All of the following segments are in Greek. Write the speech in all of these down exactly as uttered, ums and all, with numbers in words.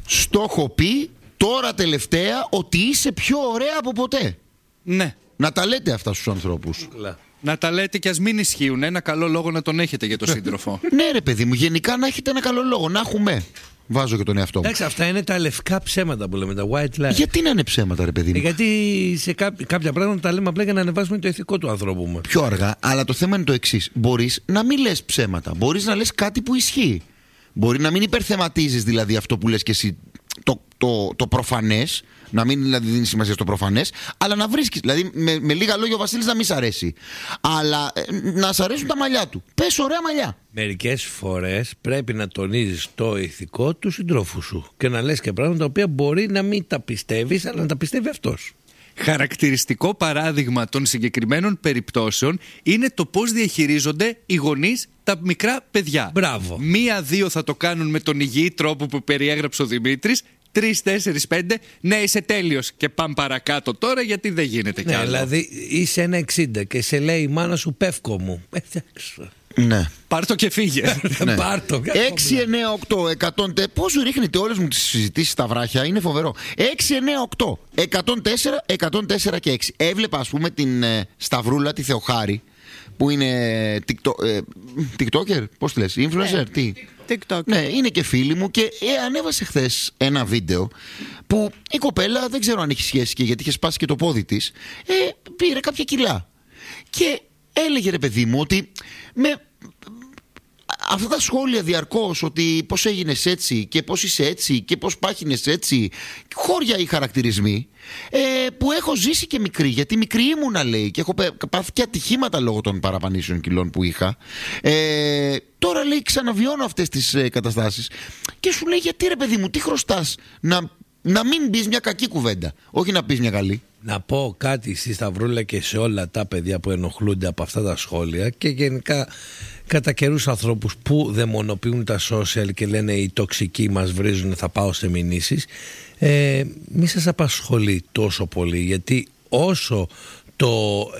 Στο έχω πει τώρα τελευταία ότι είσαι πιο ωραία από ποτέ. Ναι. Να τα λέτε αυτά στους ανθρώπους. Να τα λέτε κι ας μην ισχύουν. Ένα καλό λόγο να τον έχετε για τον σύντροφο. Ναι, ρε παιδί μου, γενικά να έχετε ένα καλό λόγο. Να έχουμε. Βάζω και τον εαυτό μου. Εντάξει, αυτά είναι τα λευκά ψέματα που λέμε, τα white lies. Γιατί να είναι ψέματα, ρε παιδί μου? Ε, γιατί σε κά... κάποια πράγματα τα λέμε απλά για να ανεβάσουμε το ηθικό του ανθρώπου μας. Πιο αργά, αλλά το θέμα είναι το εξής. Μπορείς να μην λες ψέματα. Μπορείς να λες κάτι που ισχύει. Μπορεί να μην υπερθεματίζεις δηλαδή αυτό που λες και εσύ το, το, το προφανές. Να μην δηλαδή δίνει σημασία στο προφανές, αλλά να βρίσκεις. Δηλαδή, με, με λίγα λόγια, ο Βασίλης να μην σ' αρέσει. Αλλά ε, να σ' αρέσουν τα μαλλιά του. Πες ωραία μαλλιά. Μερικές φορές πρέπει να τονίζεις το ηθικό του συντρόφου σου και να λες και πράγματα τα οποία μπορεί να μην τα πιστεύεις, αλλά να τα πιστεύει αυτός. Χαρακτηριστικό παράδειγμα των συγκεκριμένων περιπτώσεων είναι το πώς διαχειρίζονται οι γονείς τα μικρά παιδιά. Μπράβο. Μία-δύο θα το κάνουν με τον υγιή τρόπο που περιέγραψε ο Δημήτρης. Τρεις, τέσσερις, πέντε. Ναι, είσαι τέλειος. Και πάμε παρακάτω τώρα, γιατί δεν γίνεται κι ναι, άλλο. Δηλαδή είσαι ένα εξήντα και σε λέει η μάνα σου πεύκο μου. Ναι. Πάρ' το και φύγε. Ναι. Πάρ' το. έξι εννιά οκτώ εκατό. Πώς σου ρίχνετε όλες μου τις συζητήσεις στα βράχια, είναι φοβερό. έξι εννιά οκτώ εκατόν τέσσερα εκατόν τέσσερα και έξι. Έβλεπα, ας πούμε, την ε, Σταυρούλα, τη Θεοχάρη, που είναι TikTok, ε, TikToker, πώς τη λες, influencer, ναι, τι. TikTok. Ναι, είναι και φίλη μου και ε, ανέβασε χθες ένα βίντεο που η κοπέλα, δεν ξέρω αν έχει σχέση και γιατί είχε σπάσει και το πόδι της, ε, πήρε κάποια κιλά. Και έλεγε, ρε παιδί μου, ότι με αυτά τα σχόλια διαρκώς, ότι πώς έγινες έτσι και πώς είσαι έτσι και πώς πάχυνες έτσι, χώρια οι χαρακτηρισμοί, ε, που έχω ζήσει και μικρή, γιατί μικρή ήμουνα, λέει, και έχω πάθει και ατυχήματα λόγω των παραπανήσεων κιλών που είχα. ε, Τώρα, λέει, ξαναβιώνω αυτές τις ε, καταστάσεις και σου λέει, γιατί, ρε παιδί μου, τι χρωστάς να, να μην πεις μια κακή κουβέντα, όχι να πεις μια καλή. Να πω κάτι στη Σταυρούλα και σε όλα τα παιδιά που ενοχλούνται από αυτά τα σχόλια και γενικά κατά καιρούς ανθρώπους που δαιμονοποιούν τα social και λένε οι τοξικοί μας βρίζουν, θα πάω σε μηνύσεις. ε, Μη σας απασχολεί τόσο πολύ, γιατί όσο το...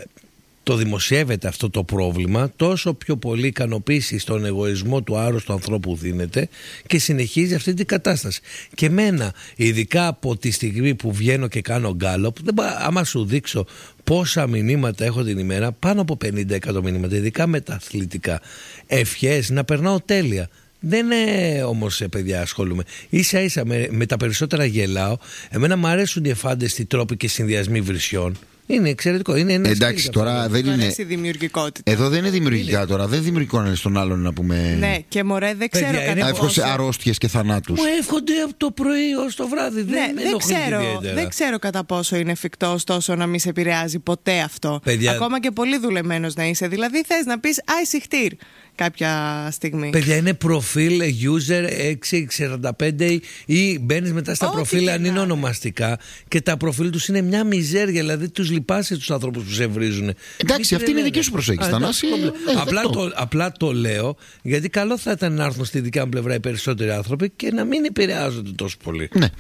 το δημοσιεύεται αυτό το πρόβλημα, τόσο πιο πολύ ικανοποίηση στον εγωισμό του άρρωστου ανθρώπου δίνεται και συνεχίζει αυτή την κατάσταση. Και εμένα, ειδικά από τη στιγμή που βγαίνω και κάνω γκάλοπ, άμα σου δείξω πόσα μηνύματα έχω την ημέρα, πάνω από πενήντα εκατό μηνύματα, ειδικά με τα αθλητικά, ευχές να περνάω τέλεια. Δεν είναι όμως, παιδιά, ασχολούμαι. Ίσα ίσα με, με τα περισσότερα γελάω. Εμένα μου αρέσουν οι εφάντεστοι τρόποι και συνδυασμοί βρυσιών. Είναι εξαιρετικό. Είναι ένα εντάξει, τώρα δεν είναι. Η δημιουργικότητα. Εδώ δεν είναι δημιουργικά τώρα. Δεν είναι δημιουργικό να είναι στον άλλον να πούμε. Ναι, και μωρέ, δεν ξέρω παιδιά, κατά πόσο. Αρρώστιες και θανάτους. Μου εύχονται από το πρωί ως το βράδυ. Ναι, δεν, δεν, ξέρω, δεν ξέρω κατά πόσο είναι εφικτό, ωστόσο, να μην σε επηρεάζει ποτέ αυτό. Παιδιά... Ακόμα και πολύ δουλεμένος να είσαι. Δηλαδή, θες να πεις άισιχτήρ κάποια στιγμή. Παιδιά, είναι προφίλ user έξι σαράντα πέντε ή μπαίνεις μετά στα Ό,τι προφίλ αν είναι να. ονομαστικά και τα προφίλ τους είναι μια μιζέρια, δηλαδή τους λυπάσαι τους ανθρώπους που σε βρίζουν. Εντάξει, αυτή είναι η δική σου προσέγγιση, Θανάση. Ε, απλά, το, απλά το λέω γιατί καλό θα ήταν να έρθουν στη δικιά μου πλευρά οι περισσότεροι άνθρωποι και να μην επηρεάζονται τόσο πολύ. Ναι.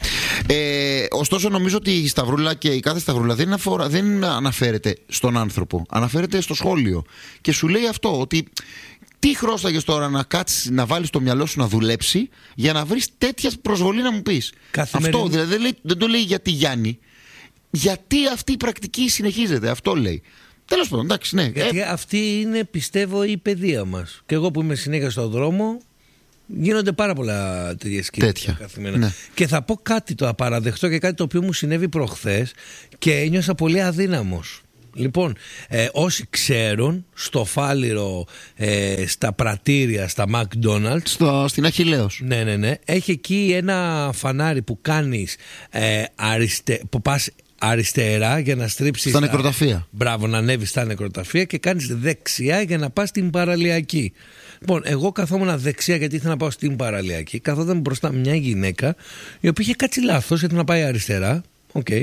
Ε, ωστόσο, νομίζω ότι η Σταυρούλα και η κάθε Σταυρούλα δεν, αφορά, δεν αναφέρεται στον άνθρωπο, αναφέρεται στο σχόλιο και σου λέει αυτό, ότι τι χρώσταγες τώρα να κάτσεις, να βάλεις το μυαλό σου να δουλέψει για να βρεις τέτοια προσβολή να μου πεις. Καθημεριν... Αυτό δηλαδή δεν, λέει, δεν το λέει γιατί Γιάννη, γιατί αυτή η πρακτική συνεχίζεται. Αυτό λέει. Τέλος πάντων, εντάξει, ναι. Γιατί ε... αυτή είναι, πιστεύω, η παιδεία μας. Και εγώ που είμαι συνέχεια στον δρόμο, γίνονται πάρα πολλά τέτοια σκηνικά καθημερινά. Ναι. Και θα πω κάτι, το απαραδεχτώ και κάτι το οποίο μου συνέβη προχθές και ένιωσα πολύ αδύναμος. Λοιπόν, ε, όσοι ξέρουν, στο Φάληρο, ε, στα πρατήρια, στα McDonald's, στο, στην Αχιλλέως. Ναι, ναι, ναι. Έχει εκεί ένα φανάρι που κάνεις, ε, αριστε, που πας αριστερά για να στρίψεις στα νεκροταφεία. Μπράβο, να ανέβεις στα νεκροταφεία και κάνεις δεξιά για να πας στην παραλιακή. Λοιπόν, εγώ καθόμουν δεξιά γιατί ήθελα να πάω στην παραλιακή. Καθόταν μπροστά μια γυναίκα η οποία είχε κάτσει λάθος γιατί να πάει αριστερά. Οκ. Okay.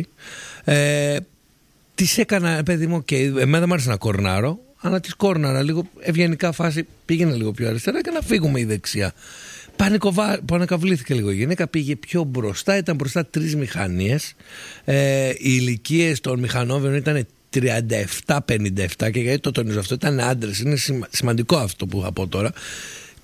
Ε, Της έκανα, παιδί μου, και okay, εμένα δεν μου άρεσε να κορνάρω, αλλά της κόρναρα λίγο ευγενικά φάση, πήγαινε λίγο πιο αριστερά και να φύγουμε η δεξιά. Πανικοβα... Πανικαβλήθηκε λίγο η γυναίκα, πήγε πιο μπροστά, ήταν μπροστά τρεις μηχανίες. Ε, οι ηλικίες των μηχανόβιων ήταν τριάντα επτά πενήντα επτά και γιατί το τονίζω αυτό, ήταν άντρες, είναι σημαντικό αυτό που θα πω τώρα.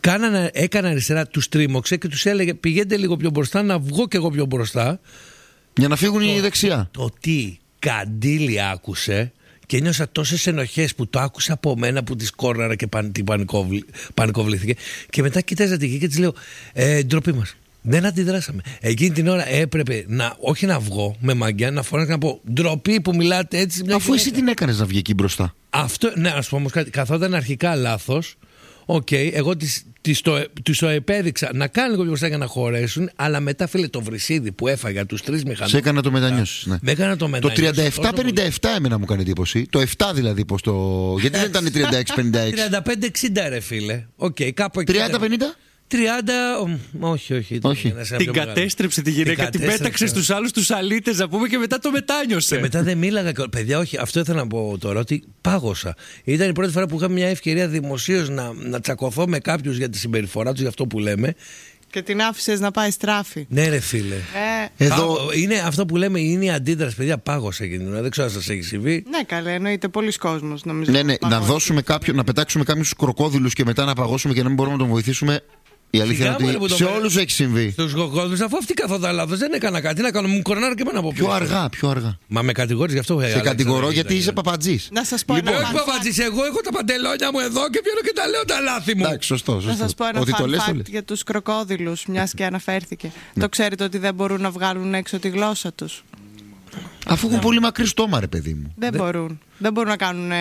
Κάνανε, έκανα αριστερά, τους τρίμωξε και τους έλεγε πηγαίνετε λίγο πιο μπροστά, να βγω κι εγώ πιο μπροστά. Για να φύγουν οι δεξιά. Το τι καντήλι άκουσε και νιώσα τόσες ενοχές που το άκουσα από μένα που της κόρναρα και παν, την πανικοβλη, πανικοβλήθηκε. Και μετά κοίταζα τη γη και της λέω ε, ντροπή μας. Δεν αντιδράσαμε. Εκείνη την ώρα έπρεπε να, όχι να βγω με μαγκιά, να φωνάξω να πω ντροπή που μιλάτε έτσι. Αφού εσύ την έκανες να βγει εκεί μπροστά. Αυτό, ναι, ας πω όμως κάτι. Καθόταν αρχικά λάθος. Οκ, okay, εγώ της, της, το, της το επέδειξα να κάνει λίγο πιο μπροστά για να χωρέσουν, αλλά μετά, φίλε, το βρυσίδι που έφαγα τους τρεις μηχανικούς. Σε έκανα το μετανιώσεις. Ναι. Με έκανα το μετανιώσεις. Το τριάντα επτά πενήντα επτά εμένα μου έκανε εντύπωση. Το επτά δηλαδή, πως το. Γιατί δεν ήταν τριάντα έξι πενήντα έξι. τριάντα πέντε εξήντα ρε φίλε. Οκ, okay, κάπου εκεί. τριάντα πενήντα. τριάντα. Όχι, όχι. όχι. Την κατέστρεψε τη γυναίκα, την, την πέταξε στους άλλους τους αλήτες, να πούμε, και μετά το μετάνιωσε. Και μετά δεν μίλαγα. Παιδιά, όχι, αυτό ήθελα να πω τώρα, ότι πάγωσα. Ήταν η πρώτη φορά που είχα μια ευκαιρία δημοσίως να, να τσακωθώ με κάποιους για τη συμπεριφορά τους, για αυτό που λέμε. Και την άφησες να πάει στράφη. Ναι, ρε φίλε. Ε. Εδώ... Είναι αυτό που λέμε, είναι η αντίδραση, παιδιά. Πάγωσα εκείνη. Δεν ξέρω αν σας έχει συμβεί. Ναι, καλά, εννοείται. Πολλοί κόσμος νομίζω. Ναι, ναι, να δώσουμε κάποιο, να πετάξουμε κάποιους κροκόδιλους και μετά να παγώσουμε και να μην μπορούμε να τον βοηθήσουμε. Η αλήθεια είναι ότι σε όλους έχει συμβεί. Στους κροκόδιλους, αφού αυτοί καθόταν λάθος, δεν έκανα κάτι. Να κάνω, μου κορνάρω και εμένα από πίσω. Πιο αργά, πιο αργά. Μα με κατηγορείς γι' αυτό. Σε κατηγορώ γιατί είσαι παπατζής. Να σας πω λοιπόν, ένα όχι παπατζής, εγώ έχω τα παντελόνια μου εδώ και βγαίνω και τα λέω τα λάθη μου. Εντάξει, σωστό, σωστό. Να σας πω ένα fun fact για τους κροκόδιλους, μιας και αναφέρθηκε. Το ξέρετε ότι δεν μπορούν να βγάλουν έξω τη γλώσσα τους. Αφού έχουν πολύ μακρύ στόμα, ρε παιδί μου. Δεν μπορούν. Δεν μπορούν να κάνουν.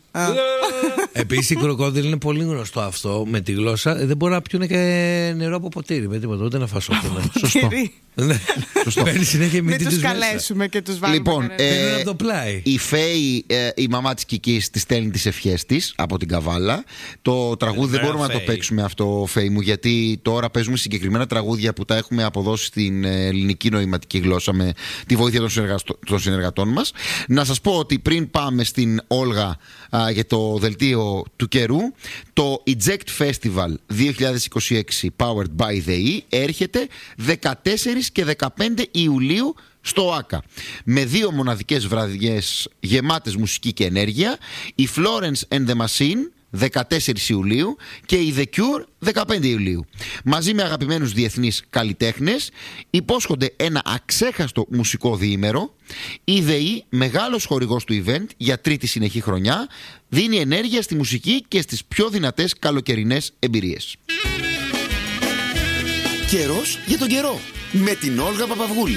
Επίσης, οι κροκόδιλοι είναι πολύ γνωστό αυτό με τη γλώσσα. Δεν μπορούν να πιούν και νερό από ποτήρι. Με τίποτα, ούτε να φασώθουν. Σωστό. Παίρνει συνέχεια μην τους καλέσουμε και τους βάλουμε. Λοιπόν, ε, από το πλάι. Η Φέη, ε, η μαμά της Κικής, της στέλνει τις ευχές της από την Καβάλα. Το τραγούδι δεν μπορούμε να το παίξουμε αυτό, Φέη μου, γιατί τώρα παίζουμε συγκεκριμένα τραγούδια που τα έχουμε αποδώσει στην ελληνική νοηματική γλώσσα με τη βοήθεια των, συνεργαστο, των συνεργατών μας. Να σας πω ότι πριν πάμε στην Όλγα α, για το δελτίο του καιρού, το Eject Festival δύο χιλιάδες είκοσι έξι Powered by the E έρχεται δεκατέσσερις και δεκαπέντε Ιουλίου στο ΆΚΑ, με δύο μοναδικές βραδιές γεμάτες μουσική και ενέργεια, η Florence and the Machine δεκατέσσερις Ιουλίου και η The Cure δεκαπέντε Ιουλίου. Μαζί με αγαπημένους διεθνείς καλλιτέχνες υπόσχονται ένα αξέχαστο μουσικό διήμερο. Η ΔΕΗ, μεγάλος χορηγός του event για τρίτη συνεχή χρονιά, δίνει ενέργεια στη μουσική και στις πιο δυνατές καλοκαιρινές εμπειρίες. Καιρός για τον καιρό με την Όλγα Παπαυγούλη.